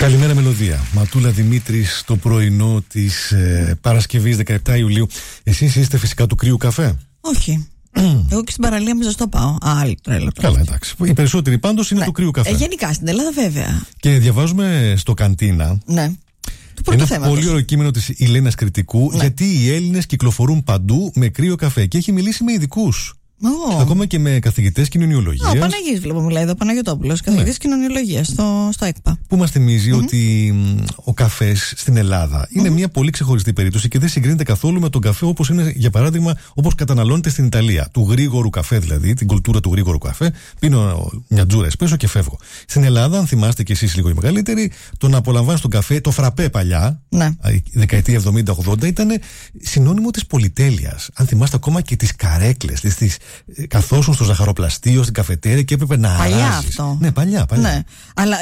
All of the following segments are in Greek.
Καλημέρα Μελωδία. Ματούλα Δημήτρης, το πρωινό της Παρασκευής 17 Ιουλίου. Εσείς είστε φυσικά του κρύου καφέ? Όχι. Εγώ και στην παραλία με ζεστό πάω. Άλλη τρέλα. Καλά, εντάξει. Οι περισσότεροι πάντως είναι του κρύου καφέ. Γενικά στην Ελλάδα, βέβαια. Και διαβάζουμε στο Καντίνα. Ναι. Ένα πολύ ωραίο κείμενο της Ηλένας Κρητικού, ναι, γιατί οι Έλληνες κυκλοφορούν παντού με κρύο καφέ. Και έχει μιλήσει με ειδικούς. Ακόμα και με καθηγητές κοινωνιολογίας. Ο Παναγής, βλέπω, μιλάει εδώ, ο Παναγιωτόπουλος, καθηγητής κοινωνιολογίας στο ΕΚΠΑ. Που μας θυμίζει ότι ο καφές στην Ελλάδα είναι μια πολύ ξεχωριστή περίπτωση και δεν συγκρίνεται καθόλου με τον καφέ όπως είναι, για παράδειγμα, όπως καταναλώνεται στην Ιταλία. Του γρήγορου καφέ δηλαδή, την κουλτούρα του γρήγορου καφέ. Πίνω μια τζούρα εσπρέσο και φεύγω. Στην Ελλάδα, αν θυμάστε κι εσείς λίγο οι μεγαλύτεροι, το να απολαμβάνεις τον καφέ, το φραπέ παλιά, δεκαετία 70-80, ήταν συνώνυμο της πολυτέλειας. Αν θυμάστε ακόμα και τις καρέκλες, καθόσουν στο ζαχαροπλαστείο, στην καφετέρια και έπρεπε να αράζεις. Παλιά αυτό. Ναι, παλιά. Ναι. Αλλά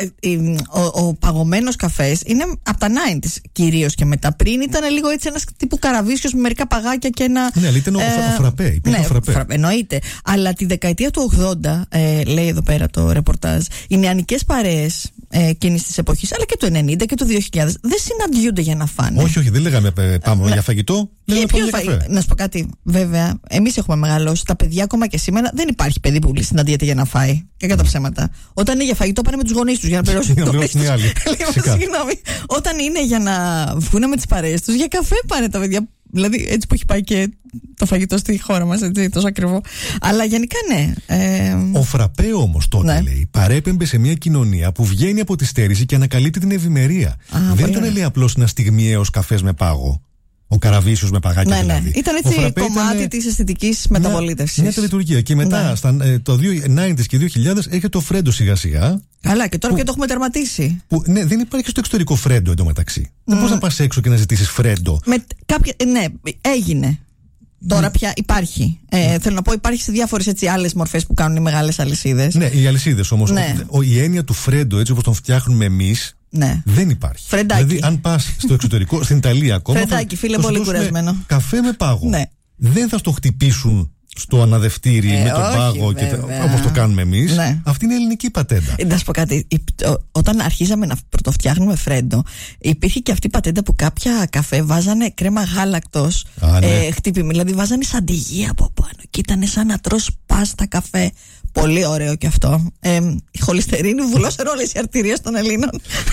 ο παγωμένος καφές είναι από τα 90s κυρίως και μετά. Πριν ήταν λίγο έτσι ένας τύπου καραβίσιος με μερικά παγάκια και ένα. Ναι, αλλά ήταν ο φραπέ. Ναι, φραπέ. Εννοείται. Αλλά τη δεκαετία του 80, λέει εδώ πέρα το ρεπορτάζ, οι νεανικές παρέες εκείνης της εποχής, αλλά και του 90 και του 2000 δεν συναντιούνται για να φάνε. Όχι, δεν λέγαμε πάμε για φαγητό. Να σου πω κάτι, βέβαια, εμείς έχουμε μεγαλώσει. Τα παιδιά ακόμα και σήμερα δεν υπάρχει παιδί που συναντιέται για να φάει. Και κατά ψέματα. Όταν είναι για φαγητό πάνε με τους γονείς τους για να πληρώσουν το οι άλλοι. Συγγνώμη. Όταν είναι για να βγουν με τις παρέες τους, για καφέ πάνε τα παιδιά. Δηλαδή έτσι που έχει πάει και το φαγητό στη χώρα μας, έτσι, τόσο ακριβό. Αλλά γενικά ναι. Ο φραπέ όμως τότε, λέει, παρέπεμπε σε μια κοινωνία που βγαίνει από τη στέρηση και ανακαλύπτει την ευημερία. Δεν ήταν, λέει, απλώς ένα στιγμιαίος καφές με πάγο. Ο καραβίσιος με παγάκια δηλαδή. Ναι. Ήταν έτσι κομμάτι της αισθητικής μεταβολήτευσης. Μια τελετουργία. Και μετά, το 90s και 2000, έρχεται το φρέντο σιγά-σιγά. Καλά, και τώρα και το έχουμε τερματίσει. Που, ναι, δεν υπάρχει στο εξωτερικό φρέντο εντωμεταξύ. Δεν μπορείς να πας έξω και να ζητήσεις φρέντο. Ναι, έγινε. Τώρα πια υπάρχει. Θέλω να πω, υπάρχει σε διάφορες άλλες μορφές που κάνουν οι μεγάλες αλυσίδες. Ναι, οι αλυσίδες όμως. Ναι. Η έννοια του φρέντο, έτσι όπως τον φτιάχνουμε εμείς, ναι, δεν υπάρχει. Φρεντάκι. Δηλαδή, αν πας στο εξωτερικό, στην Ιταλία ακόμα. Φρεντάκι, φίλε, πολύ κουρασμένο. Καφέ με πάγο. Ναι. Δεν θα στο χτυπήσουν στο αναδευτήρι με τον πάγο, όπως το κάνουμε εμείς. Ναι. Αυτή είναι η ελληνική πατέντα. Να σου πω κάτι. Όταν αρχίζαμε να πρωτοφτιάχνουμε φρέντο, υπήρχε και αυτή η πατέντα που κάποια καφέ βάζανε κρέμα γάλακτος. Χτύπημα. Δηλαδή βάζανε σαντιγί από πάνω και ήταν σαν να τρως πάστα καφέ. Πολύ ωραίο και αυτό. Η χολυστερίνη βουλώσε όλες οι αρτηρίες των Ελλήνων.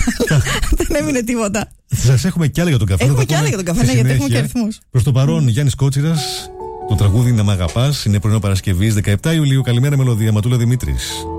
Δεν έμεινε τίποτα. Σας έχουμε κι άλλα για τον καφέ. Έχουμε κι άλλα για τον καφέ, ναι, γιατί έχουμε και αριθμούς. Προς το παρόν, Γιάννης Κότσιρας, το τραγούδι «Να μ' αγαπάς», είναι πρωινό Παρασκευής 17 Ιουλίου. Καλημέρα Μελωδία, Ματούλα Δημήτρης.